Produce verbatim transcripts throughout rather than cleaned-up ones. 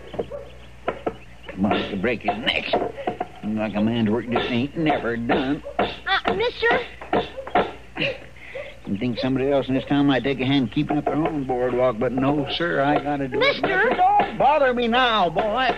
Must to break his neck. Seems like a man's work just ain't never done. Uh, mister? You think somebody else in this town might take a hand keeping up their own boardwalk, but no, sir, I gotta do Mister? it. Mister, don't bother me now, boy.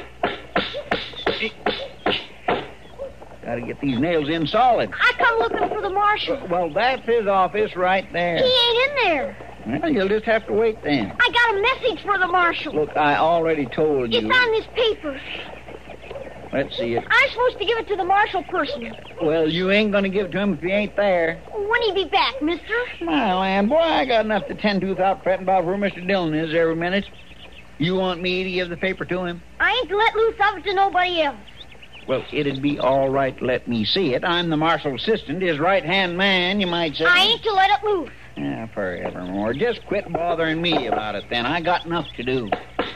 Gotta get these nails in solid. I come looking for the marshal. Well, that's his office right there. He ain't in there. Well, you'll just have to wait then. I got a message for the marshal. Look, I already told you. It's on this paper. Let's see it. I'm supposed to give it to the marshal person. Well, you ain't gonna give it to him if he ain't there. When he be back, mister? My land, boy, I got enough to tend to without fretting about where Mister Dillon is every minute. You want me to give the paper to him? I ain't to let loose of it to nobody else. Well, it'd be all right to let me see it. I'm the marshal's assistant, his right-hand man, you might say. I ain't to let it loose. Yeah, forevermore. Just quit bothering me about it, then. I got enough to do.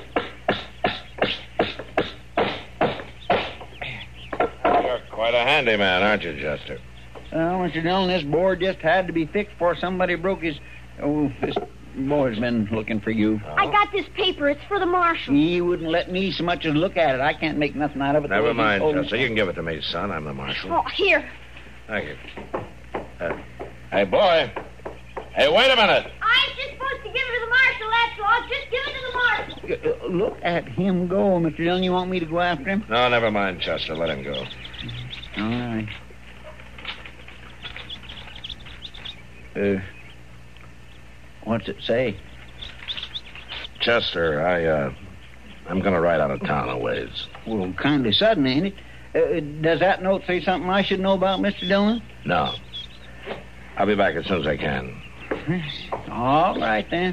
You're quite a handyman, aren't you, Chester? Well, Mister Dillon, this board just had to be fixed before somebody broke his... Oh, this boy's been looking for you. Oh. I got this paper. It's for the marshal. He wouldn't let me so much as look at it. I can't make nothing out of it. Never mind, oh, Chester. You can give it to me, son. I'm the marshal. Oh, here. Thank you. Uh, hey, boy. Hey, wait a minute. I ain't just supposed to give it to the marshal, that's all. Just give it to the marshal. Uh, Look at him go, Mister Dillon. You want me to go after him? No, never mind, Chester. Let him go. All right. Uh, what's it say? Chester, I, uh, I'm going to ride out of town a ways. Well, kind of sudden, ain't it? Uh, does that note say something I should know about, Mister Dillon? No. I'll be back as soon as I can. All right, then.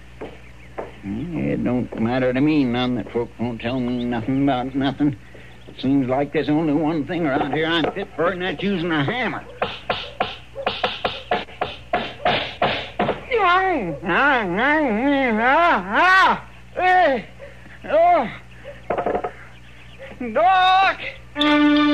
It don't matter to me none that folks won't tell me nothing about nothing. It seems like there's only one thing around here I'm fit for, and that's using a hammer. Doc!